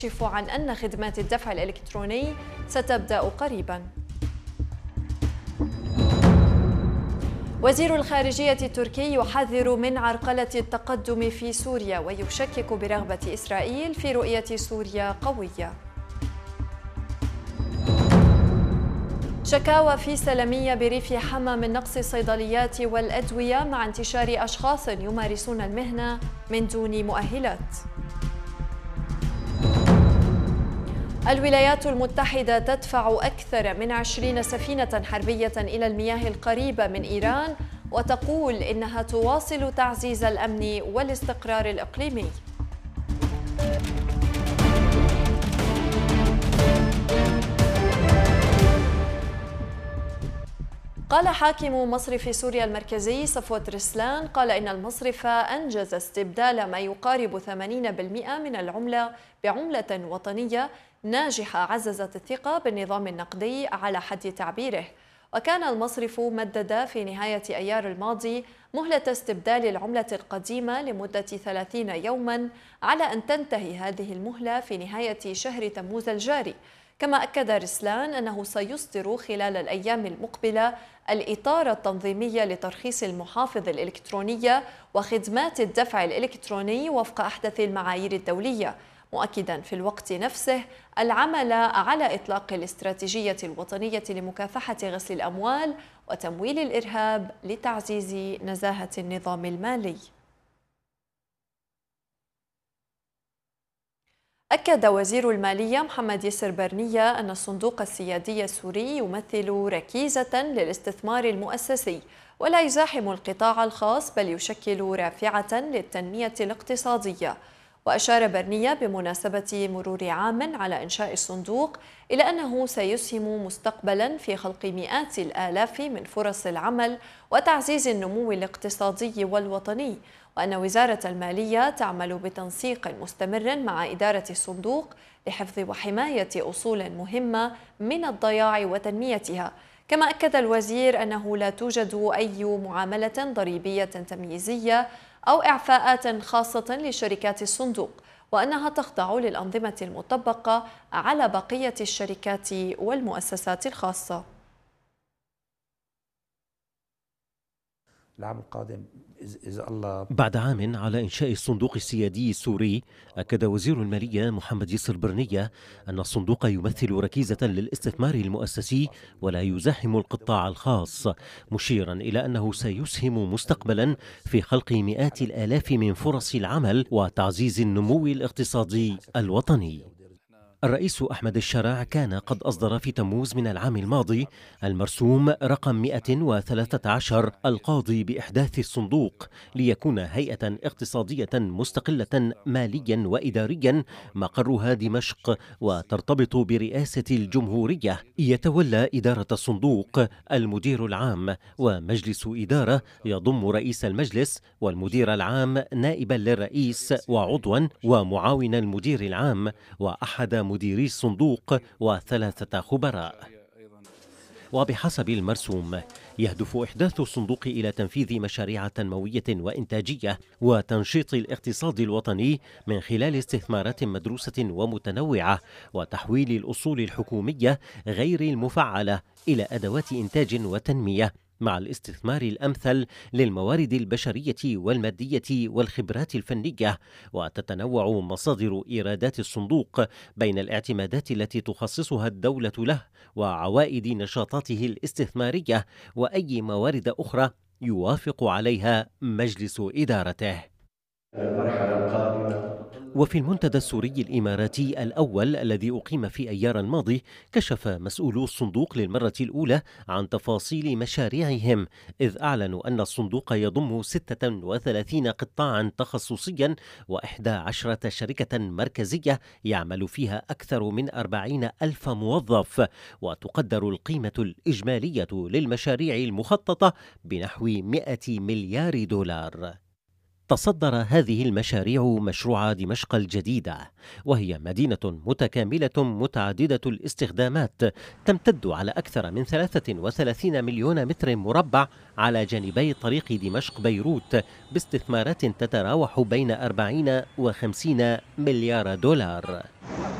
يكشف عن أن خدمات الدفع الإلكتروني ستبدأ قريباً. وزير الخارجية التركي يحذر من عرقلة التقدم في سوريا ويشكك برغبة إسرائيل في رؤية سوريا قوية. شكاوى في سلمية بريف حما من نقص الصيدليات والأدوية مع انتشار أشخاص يمارسون المهنة من دون مؤهلات. الولايات المتحدة تدفع أكثر من 20 سفينة حربية إلى المياه القريبة من إيران وتقول إنها تواصل تعزيز الأمن والاستقرار الإقليمي. قال حاكم مصرف سوريا المركزي صفوت رسلان إن المصرف أنجز استبدال ما يقارب 80% من العملة بعملة وطنية ناجحة عززت الثقة بالنظام النقدي على حد تعبيره. وكان المصرف مدد في نهاية أيار الماضي مهلة استبدال العملة القديمة لمدة 30 يوما على أن تنتهي هذه المهلة في نهاية شهر تموز الجاري. كما أكد رسلان أنه سيصدر خلال الأيام المقبلة الإطار التنظيمي لترخيص المحافظ الإلكترونية وخدمات الدفع الإلكتروني وفق أحدث المعايير الدولية، مؤكدا في الوقت نفسه العمل على إطلاق الاستراتيجية الوطنية لمكافحة غسل الأموال وتمويل الإرهاب لتعزيز نزاهة النظام المالي. أكد وزير المالية محمد ياسر برنية أن الصندوق السيادي السوري يمثل ركيزة للاستثمار المؤسسي ولا يزاحم القطاع الخاص بل يشكل رافعة للتنمية الاقتصادية. وأشار برنية بمناسبة مرور عام على إنشاء الصندوق إلى أنه سيسهم مستقبلا في خلق مئات الآلاف من فرص العمل وتعزيز النمو الاقتصادي والوطني، وأن وزارة المالية تعمل بتنسيق مستمر مع إدارة الصندوق لحفظ وحماية أصول مهمة من الضياع وتنميتها. كما أكد الوزير أنه لا توجد أي معاملة ضريبية تمييزية أو إعفاءات خاصة لشركات الصندوق، وأنها تخضع للأنظمة المطبقة على بقية الشركات والمؤسسات الخاصة. العام القادم إذا الله. بعد عام على إنشاء الصندوق السيادي السوري، أكد وزير المالية محمد ياسر برنية أن الصندوق يمثل ركيزة للاستثمار المؤسسي ولا يزاحم القطاع الخاص، مشيرا إلى أنه سيسهم مستقبلا في خلق مئات الآلاف من فرص العمل وتعزيز النمو الاقتصادي الوطني. الرئيس أحمد الشرع كان قد أصدر في تموز من العام الماضي المرسوم رقم 113 القاضي بإحداث الصندوق ليكون هيئة اقتصادية مستقلة ماليا وإداريا مقرها دمشق وترتبط برئاسة الجمهورية. يتولى إدارة الصندوق المدير العام ومجلس إدارة يضم رئيس المجلس والمدير العام نائبا للرئيس وعضوا ومعاون المدير العام وأحد مديري الصندوق وثلاثة خبراء. وبحسب المرسوم يهدف إحداث الصندوق إلى تنفيذ مشاريع تنموية وإنتاجية وتنشيط الاقتصاد الوطني من خلال استثمارات مدروسة ومتنوعة وتحويل الأصول الحكومية غير المفعلة إلى أدوات إنتاج وتنمية، مع الاستثمار الأمثل للموارد البشرية والمادية والخبرات الفنية. وتتنوع مصادر إيرادات الصندوق بين الاعتمادات التي تخصصها الدولة له وعوائد نشاطاته الاستثمارية وأي موارد أخرى يوافق عليها مجلس إدارته. المرحلة القادمة. وفي المنتدى السوري الإماراتي الأول الذي أقيم في أيار الماضي، كشف مسؤولو الصندوق للمرة الأولى عن تفاصيل مشاريعهم، إذ أعلنوا أن الصندوق يضم 36 قطاعا تخصصيا و11 شركة مركزية يعمل فيها أكثر من 40 ألف موظف، وتقدر القيمة الإجمالية للمشاريع المخططة بنحو 100 مليار دولار. تصدر هذه المشاريع مشروع دمشق الجديدة، وهي مدينة متكاملة متعددة الاستخدامات تمتد على أكثر من 33 مليون متر مربع على جانبي طريق دمشق بيروت، باستثمارات تتراوح بين 40 و50 مليار دولار.